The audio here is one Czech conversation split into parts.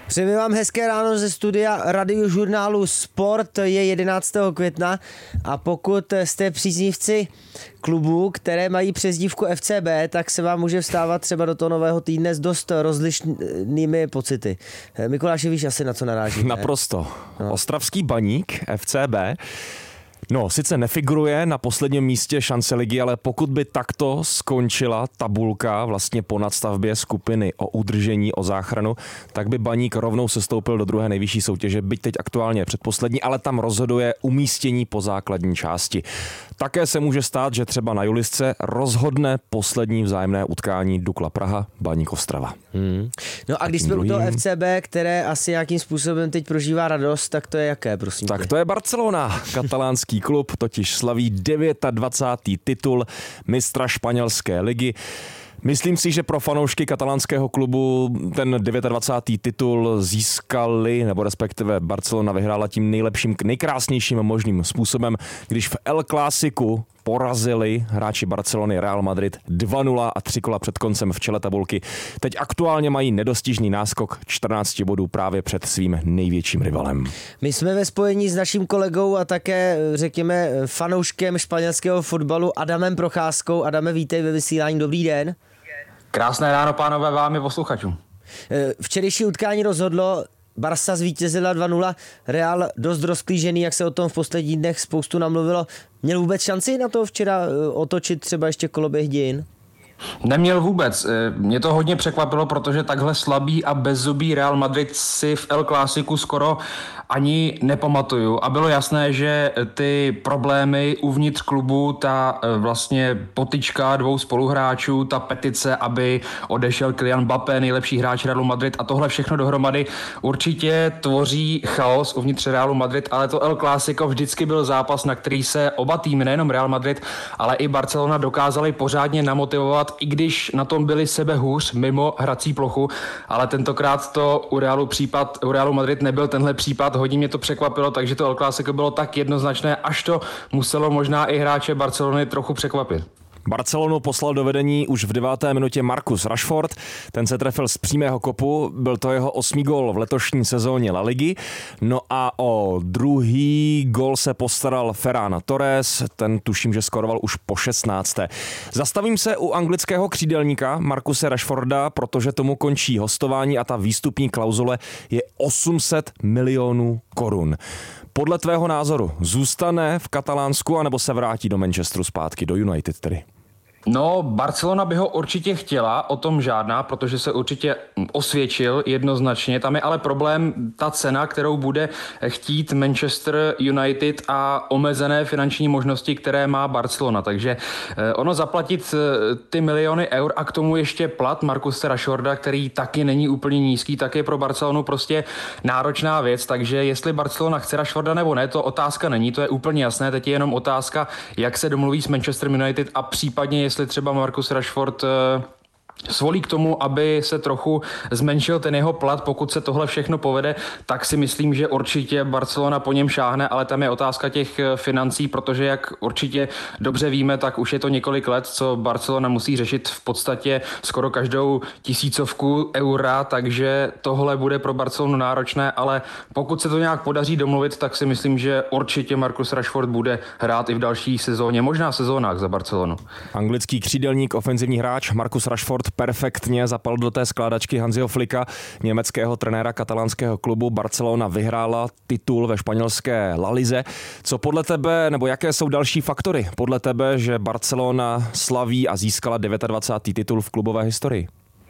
Přeji vám hezké ráno ze studia radiožurnálu Sport. Je 11. května a pokud jste příznivci klubů, které mají přezdívku FCB, tak se vám může vstávat třeba do toho nového týdne s dost rozlišnými pocity. Mikuláši, víš asi, na co narážíme? Naprosto. No. Ostravský Baník FCB sice nefiguruje na posledním místě šance ligy, ale pokud by takto skončila tabulka vlastně po nadstavbě skupiny o udržení, o záchranu, tak by Baník rovnou sestoupil do druhé nejvyšší soutěže, byť teď aktuálně předposlední, ale tam rozhoduje umístění po základní části. Také se může stát, že třeba na Julisce rozhodne poslední vzájemné utkání Dukla Praha, Baník Ostrava. No a když jsme u toho FCB, které asi nějakým způsobem teď prožívá radost, tak to je jaké, prosím? Tak to je Barcelona, katalánský klub, totiž slaví 29. titul mistra španělské ligy. Myslím si, že pro fanoušky katalánského klubu ten 29. titul získali, nebo respektive Barcelona vyhrála tím nejlepším, nejkrásnějším možným způsobem, když v El Clásiku porazili hráči Barcelony Real Madrid 2-0 a 3 kola před koncem v čele tabulky. Teď aktuálně mají nedostižný náskok 14 bodů právě před svým největším rivalem. My jsme ve spojení s naším kolegou a také, řekněme, fanouškem španělského fotbalu Adamem Procházkou. Adame, vítej ve vysílání, dobrý den. Krásné ráno, pánové, vám i posluchačům. Včerejší utkání rozhodlo, Barca zvítězila 2-0, Real dost rozklížený, jak se o tom v posledních dnech spoustu namluvilo. Měl vůbec šanci na to včera otočit třeba ještě koloběh dějin? Neměl vůbec. Mě to hodně překvapilo, protože takhle slabý a bezzubý Real Madrid si v El Clásiku skoro ani nepamatuju. A bylo jasné, že ty problémy uvnitř klubu, ta vlastně potyčka dvou spoluhráčů, ta petice, aby odešel Kylian Mbappé, nejlepší hráč Realu Madrid, a tohle všechno dohromady určitě tvoří chaos uvnitř Realu Madrid, ale to El Clásico vždycky byl zápas, na který se oba týmy, nejenom Real Madrid, ale i Barcelona dokázali pořádně namotivovat, i když na tom byli sebehůř mimo hrací plochu, ale tentokrát to u Realu Madrid nebyl tenhle případ. Hodně mě to překvapilo, takže to El Clásico bylo tak jednoznačné, až to muselo možná i hráče Barcelony trochu překvapit. Barcelonu poslal do vedení už v 9. minutě Marcus Rashford. Ten se trefil z přímého kopu, byl to jeho 8. gól v letošní sezóně La Ligy. No a o druhý gól se postaral Ferran Torres, ten tuším, že skoroval už po 16. Zastavím se u anglického křídelníka Marcuse Rashforda, protože tomu končí hostování a ta výstupní klauzule je 800 milionů korun. Podle tvého názoru zůstane v Katalánsku anebo se vrátí do Manchesteru zpátky, do United tedy? No, Barcelona by ho určitě chtěla, o tom žádná, protože se určitě osvědčil jednoznačně. Tam je ale problém ta cena, kterou bude chtít Manchester United a omezené finanční možnosti, které má Barcelona. Takže ono zaplatit ty miliony eur a k tomu ještě plat Marcuse Rashforda, který taky není úplně nízký, tak je pro Barcelonu prostě náročná věc. Takže jestli Barcelona chce Rashforda nebo ne, to otázka není, to je úplně jasné. Teď je jenom otázka, jak se domluví s Manchester United a případně jestli třeba Marcus Rashford svolí k tomu, aby se trochu zmenšil ten jeho plat. Pokud se tohle všechno povede, tak si myslím, že určitě Barcelona po něm šáhne, ale tam je otázka těch financí, protože jak určitě dobře víme, tak už je to několik let, co Barcelona musí řešit v podstatě skoro každou 1000 eura, takže tohle bude pro Barcelonu náročné, ale pokud se to nějak podaří domluvit, tak si myslím, že určitě Marcus Rashford bude hrát i v další sezóně, možná sezónách za Barcelonu. Anglický křídelník, ofenzivní hráč Marcus Rashford perfektně zapal do té skládačky Hansiho Flicka, německého trenéra katalánského klubu. Barcelona vyhrála titul ve španělské La Lize. Co podle tebe, nebo jaké jsou další faktory podle tebe, že Barcelona slaví a získala 29. titul v klubové historii?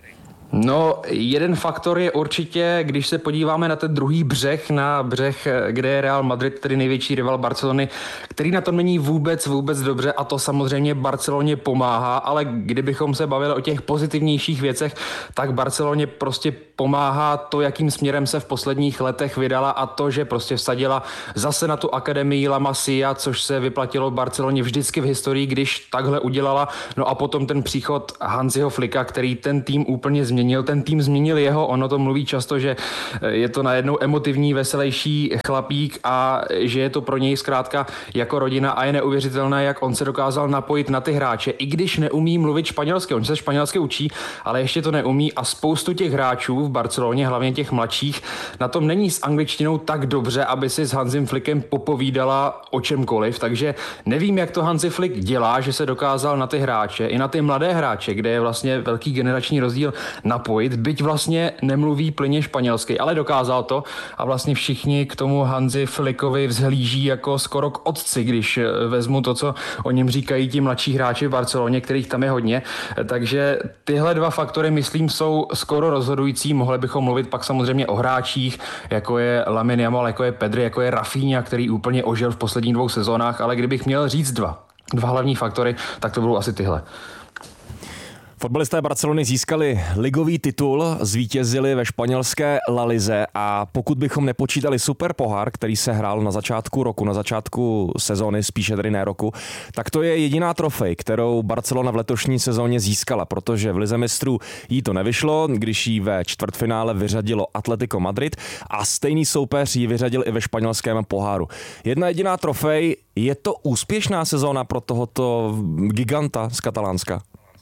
No, jeden faktor je určitě, když se podíváme na ten druhý břeh, na břeh, kde je Real Madrid, tedy největší rival Barcelony, který na tom není vůbec dobře, a to samozřejmě Barceloně pomáhá, ale kdybychom se bavili o těch pozitivnějších věcech, tak Barceloně prostě pomáhá to, jakým směrem se v posledních letech vydala, a to, že prostě vsadila zase na tu akademii La Masia, což se vyplatilo Barceloně vždycky v historii, když takhle udělala. No a potom ten příchod Hansiho Flicka, který ten tým úplně změnil. změnil, ten tým změnil jeho, ono to mluví často, že je to najednou emotivní, veselější chlapík a že je to pro něj zkrátka jako rodina a je neuvěřitelné, jak on se dokázal napojit na ty hráče, i když neumí mluvit španělsky, on se španělsky učí, ale ještě to neumí a spoustu těch hráčů v Barceloně, hlavně těch mladších, na tom není s angličtinou tak dobře, aby si s Hansem Flickem popovídala o čemkoliv, takže nevím, jak to Hansi Flick dělá, že se dokázal na ty hráče, i na ty mladé hráče, kde je vlastně velký generační rozdíl, napojit, byť vlastně nemluví plynně španělsky, ale dokázal to a vlastně všichni k tomu Hansi Flickovi vzhlíží jako skoro k otci, když vezmu to, co o něm říkají ti mladší hráči v Barceloně, kterých tam je hodně. Takže tyhle dva faktory, myslím, jsou skoro rozhodující. Mohli bychom mluvit pak samozřejmě o hráčích, jako je Lamine Yamal, jako je Pedri, jako je Rafinha, který úplně ožil v posledních 2 sezónách, ale kdybych měl říct dva hlavní faktory, tak to budou asi tyhle. Fotbalisté Barcelony získali ligový titul, zvítězili ve španělské La Lize a pokud bychom nepočítali superpohár, který se hrál na začátku roku, na začátku sezóny, spíše tedy ne roku, tak to je jediná trofej, kterou Barcelona v letošní sezóně získala, protože v Lize mistrů jí to nevyšlo, když jí ve čtvrtfinále vyřadilo Atletico Madrid a stejný soupeř ji vyřadil i ve španělském poháru. Jedna jediná trofej, je to úspěšná sezóna pro tohoto giganta z Katalánska?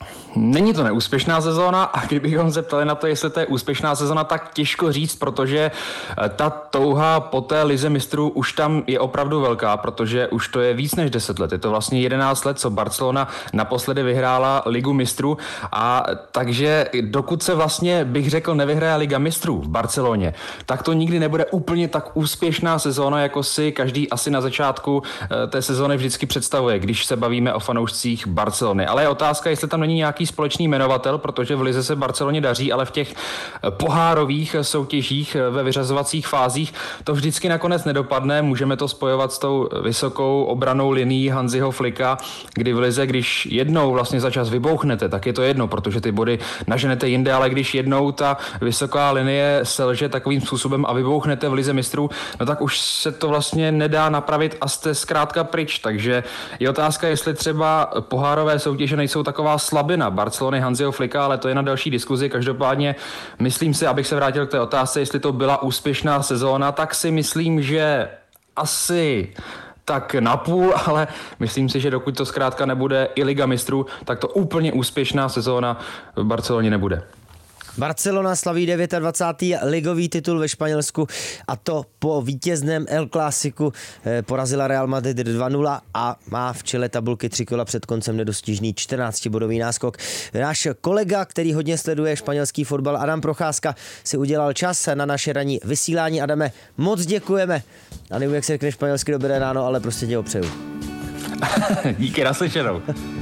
Není to neúspěšná sezóna a kdybychom se ptali na to, jestli to je úspěšná sezóna, tak těžko říct, protože ta touha po té Lize mistrů už tam je opravdu velká, protože už to je víc než 10 let. Je to vlastně 11 let, co Barcelona naposledy vyhrála Ligu mistrů a takže dokud se vlastně, bych řekl, nevyhraje Liga mistrů v Barceloně, tak to nikdy nebude úplně tak úspěšná sezóna, jako si každý asi na začátku té sezóny vždycky představuje, když se bavíme o fanoušcích Barcelony. Ale je otázka, jestli tam není nějaký společný jmenovatel, protože v lize se Barceloně daří, ale v těch pohárových soutěžích ve vyřazovacích fázích to vždycky nakonec nedopadne. Můžeme to spojovat s tou vysokou obranou linií Hansiho Flicka, kdy v lize, když jednou vlastně za čas vybouchnete, tak je to jedno, protože ty body naženete jinde, ale když jednou ta vysoká linie selže takovým způsobem a vybouchnete v lize mistrů, no tak už se to vlastně nedá napravit a jste zkrátka pryč. Takže je otázka, jestli třeba pohárové soutěže nejsou taková slabina Barcelony Hansiho Flicka, ale to je na další diskuzi. Každopádně myslím si, abych se vrátil k té otázce, jestli to byla úspěšná sezóna, tak si myslím, že asi tak napůl, ale myslím si, že dokud to zkrátka nebude i Liga mistrů, tak to úplně úspěšná sezóna v Barceloně nebude. Barcelona slaví 29. ligový titul ve Španělsku a to po vítězném El Clásiku porazila Real Madrid 2-0 a má v čele tabulky 3 kola před koncem nedostižný 14-bodový náskok. Náš kolega, který hodně sleduje španělský fotbal, Adam Procházka, si udělal čas na naše ranní vysílání. Adame, moc děkujeme. A nevím, jak se řekne španělsky dobré ráno, ale prostě tě ho přeju. Díky, naslyšenou.